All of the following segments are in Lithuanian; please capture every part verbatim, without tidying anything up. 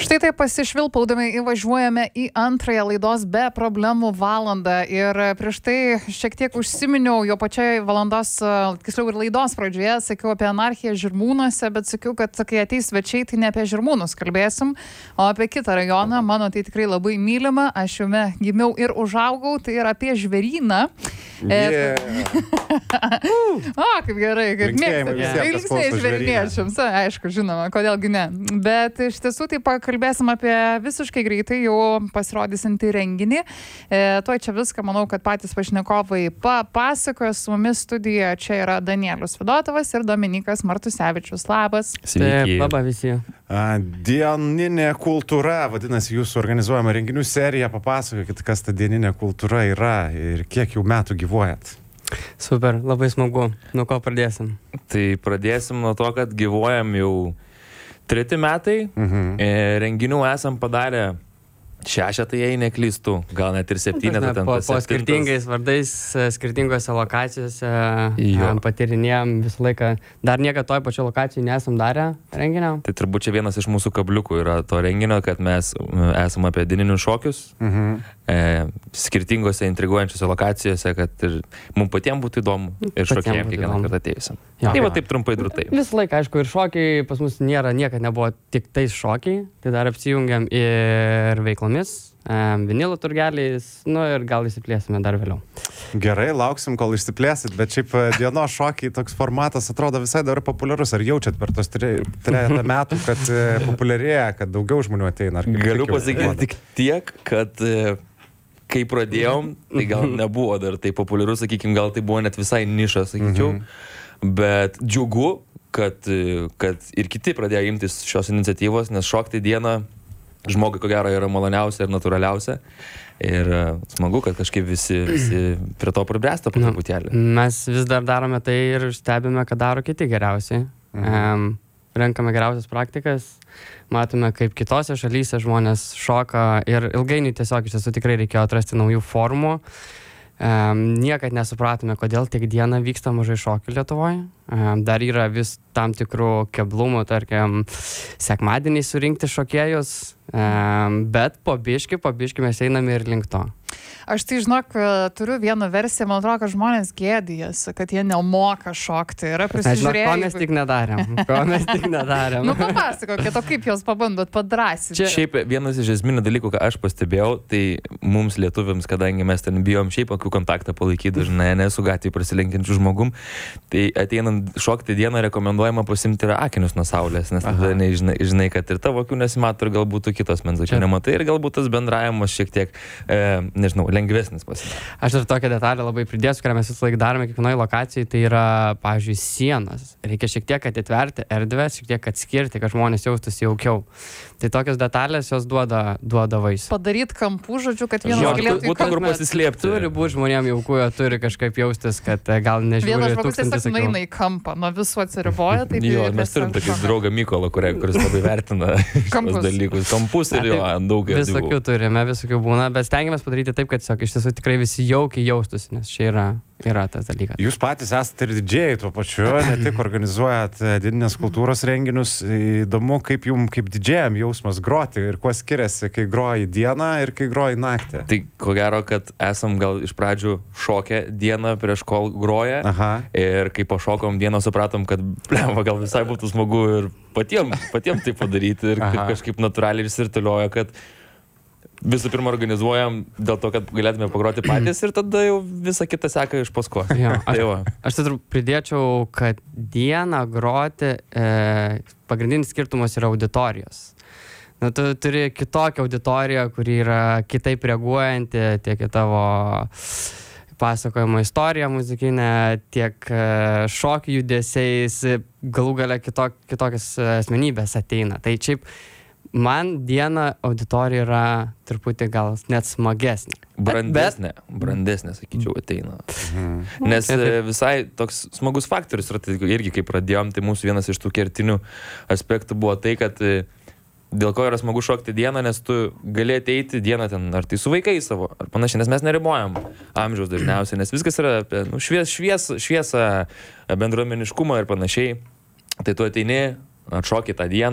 Štai taip pasišvilpaudami įvažiuojame į antrąją laidos be problemų valandą ir prieš tai šiek tiek užsiminiau jo pačiai valandos, tiksliau ir laidos pradžioje, sakiau apie anarchiją Žirmūnuose, bet sakiau, kad kai ateis svečiai, tai ne apie Žirmūnus kalbėsim, o apie kitą rajoną, mano tai tikrai labai mylima, aš jame gimiau ir užaugau, tai yra apie Žvėryną. Yeah. O, kaip gerai, kaip mėgstate. Ilgsniai žvėryniečiams, aišku, žinoma, kodėlgi ne. Bet iš tiesų tai pakalbėsim apie visiškai greitai jau pasirodysinti renginį. E, tuoj čia viską, manau, kad patys pašnekovai papasakoja. Su mumis studijoje čia yra Danielius Fedotovas ir Dominikas Martusevičius. Labas. Sveiki. Labą visi. Dieninė kultūra, vadinasi, jūsų organizuojama renginių serija. Papasakokit, kas ta dieninė kultūra yra ir kiek jau metų gyvuojat. Super, labai smagu. Nuo ko pradėsim? Tai pradėsim nuo to, kad gyvuojam jau treti metai. Mhm. Renginių esam padarę šešetą, jei neklystu, gal net ir septynetą. Po, po skirtingais vardais, skirtingose lokacijose patyrinėjom visą laiką. Dar niekad toj pačioj lokacijai nesam darę renginio. Tai turbūt čia vienas iš mūsų kabliukų yra to renginio, kad mes esam apie dieninius šokius, mhm. e, skirtingose intriguojančiose lokacijose, kad ir mums patiems būtų įdomu ir šokėjams kiekvieną kartą atėjusim. Tai va taip trumpai drūtai. Visą laiką, aišku, ir šokiai pas mus nėra, niekad nebuvo tik tais šokiai, tai dar apsijungiam ir veiklą. Vinilo turgeliais, nu ir gal įsiplėsime dar vėliau. Gerai, lauksim, kol išsiplėsit, bet šiaip dienos šokiai toks formatas atrodo visai dar populiarus. Ar jaučiat per tos trejatą metų, kad populiarėja, kad daugiau žmonių ateina? Galiu pasakyti tik tiek, kad kai pradėjom, tai gal nebuvo dar tai populiarus, sakykim, gal tai buvo net visai niša, sakyčiau, mhm. bet džiugu, kad, kad ir kiti pradėjo imtis šios iniciatyvos, nes šokti dieną žmogui, ko gero, yra maloniausia ir natūraliausia. Ir smagu, kad kažkaip visi, visi prie to pribręsta po truputėlį. Mes vis dar darome tai ir stebime, kad daro kiti geriausiai. Mhm. Um, renkame geriausias praktikas, matome, kaip kitose šalyse žmonės šoka ir ilgainiui tiesiog iš tiesų tikrai reikėjo atrasti naujų formų. Um, niekad nesupratome, kodėl tik dieną vyksta mažai šokių Lietuvoje. Um, dar yra vis tam tikrų keblumų, tarkim, sekmadienį surinkti šokėjus, um, bet po biškį, po biškį mes einame ir link to. Aš tai, žinok, turiu vieną versiją, man atrodo, kad žmonės gėdijasi, kad jie nemoka šokti. Yra prisižiūrėjai. Ko mes tik nedarėm. Ko mes tik nedarėm. Nu, papasakokit, o kaip jos pabandot padrąsinti? Čia šiaip vienas iš esminių dalykų, ką aš pastebėjau, tai mums lietuviams, kadangi mes ten bijom šiaip akių kontaktą palaikyti, dažnai nesu gatvėje prasilenkiančių žmogum, tai ateinant šokti dieną rekomenduojama pasimti ir akinius nuo saulės, nes tada nežinai, žinai, kad ir tavo akių nesimato ir galbūt kitos menzačių nematai ir galbūt tas bendravimas šiek tiek, e, nežinau, lengvesnis pasidaro. Aš dar tokią detalę labai pridėsiu, kurią mes visą laiką darome kiekvienoje lokacijai, tai yra, pavyzdžiui, sienos. Reikia šiek tiek atitverti erdvę, šiek tiek atskirti, kad žmonės jaustųsi jaukiau. Tai tokios detalės jos duoda, duoda vaisių. Padaryt kampų, žodžiu, kad vienas galėtų būtų kur pasislėpti. Turi būti žmonėm jauku, kažkaip kažkaip jaustis, kad gal nežiūri vienas žmogus tiesiog nueina į kampą, nuo visų atsiriboja. Tai jo, mes turim tokį draugą Mykolą, kuris labai vertina šios dalykus. Kampus ir jo, daug erdvių. Visokių turime, visokių būna, bet stengiamės padaryti taip, kad tiesiog iš tiesų tikrai visi jaukiai jaustųsi, nes čia yra, yra tas dalykas. Jūs patys esate ir didžėjai tuo pačiu, ne tik organizuojat dieninės kultūros renginius. Įdomu, kaip jums, kaip didžėjam jausmas groti ir kuo skiriasi, kai groji dieną ir kai groji naktį. Tai ko gero, kad esam gal iš pradžių šokę dieną prieš kol groja. Aha. Ir kai pašokom dieną supratom, kad blema, gal visai būtų smagu ir patiem, patiem tai padaryti ir Aha. kažkaip natūraliai išsirtuliojo, kad visų pirma organizuojam dėl to, kad galėtume pagroti patys ir tada jau visa kita seka iš paskos. Jo, aš, aš tai pridėčiau, kad dieną groti e, pagrindinis skirtumas yra auditorijos. Na, tu turi kitokią auditoriją, kuri yra kitaip reaguojanti tiek į tavo pasakojimo istoriją muzikinę, tiek šokių judesiais, galų gale kitok, kitokias asmenybės ateina. Tai šiaip man diena auditorija yra truputį gal net smagesnė. Brandesnė, bet... brandesnė, sakyčiau, ateina. Mhm. Nes visai toks smagus faktorius yra, tai irgi kai pradėjom, tai mūsų vienas iš tų kertinių aspektų buvo tai, kad dėl ko yra smagu šokti dieną, nes tu gali ateiti dieną ten, ar tai su vaikais savo, ar panašiai, nes mes neribojam amžiaus dažniausiai, nes viskas yra apie nu, švies, švies, šviesą, bendruomeniškumą ir panašiai. Tai tu ateini, atšoki tą dieną,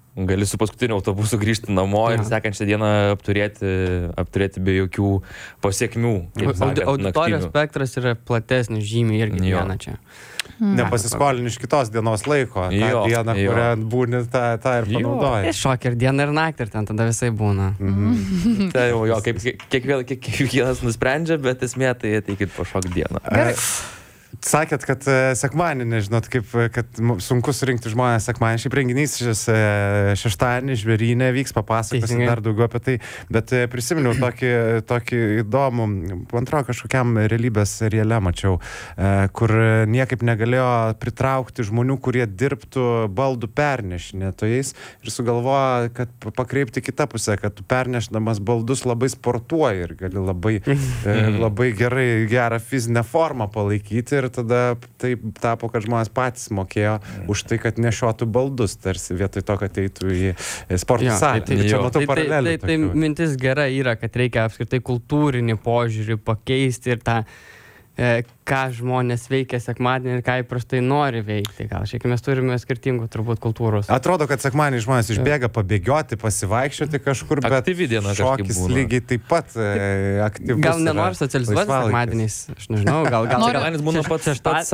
gali su paskutiniu autobusu grįžti namo ir sekančią dieną apturėti, apturėti be jokių pasiekmių. Audi, auditorijos spektras yra platesnis žymiai irgi diena čia. Nepasiskolini iš kitos dienos laiko. Ta Jo, diena, jo. kurią būni, tą, tą ir panaudoji. Ir šokį ir dieną ir naktį ir ten tada visai būna. Tai jau jo, kaip kiekvienas, kiekvienas nusprendžia, bet esmė tai ateikit pašok dieną. Gerai. Sakėt, kad e, sekmadienį, nežinot, kaip, kad m- sunku surinkti žmonės sekmadienį. Šiaip renginys šis e, šeštadienį Žvėryne vyks, papasakosim Teisingai. dar daugiau apie tai. Bet e, prisiminiau tokį, tokį įdomų, man atrodo, kažkokiam realybės seriale mačiau, e, kur niekaip negalėjo pritraukti žmonių, kurie dirbtų baldų pernešinėtojais ir sugalvojo, kad p- pakreipti kitą pusę, kad tu pernešdamas baldus labai sportuoji ir gali labai, e, labai gerai, gerą fizinę formą palaikyti. Ir tada tai tapo, kad žmonės patys mokėjo už tai, kad nešiotų baldus, tarsi vietoj to, kad eitų į sporto Jo, salę. tai- Tai čia jo. matau Tai, tai, paralelį. tai, tai mintis gera yra, kad reikia apskritai kultūrinį požiūrį pakeisti ir tą, e, ką žmonės veikia sekmadienį ir ką įprastai nori veikti. Gal šiek tiek mes turime skirtingų turbūt kultūros. Atrodo, kad sekmadienį žmonės išbėga pabėgioti, pasivaikščioti kažkur, bet Aktyvi diena kažkaip šokis būna. lygiai taip pat e, aktyvus. Gal yra nenori socializuoti laisvalaikis. sekmadieniais, aš nežinau, gal gal Nori- gal- Sekmadienis būna pats- šešta- pats